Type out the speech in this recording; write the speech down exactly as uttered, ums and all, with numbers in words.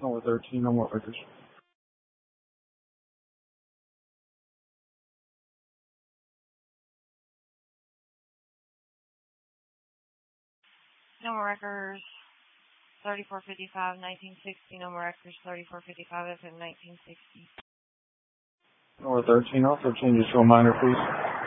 Number thirteen, no more records. No more records. thirty-four fifty-five, nineteen sixty. No more records. thirty-four fifty-five, F M nineteen sixty. Number thirteen, also changes to a minor, please.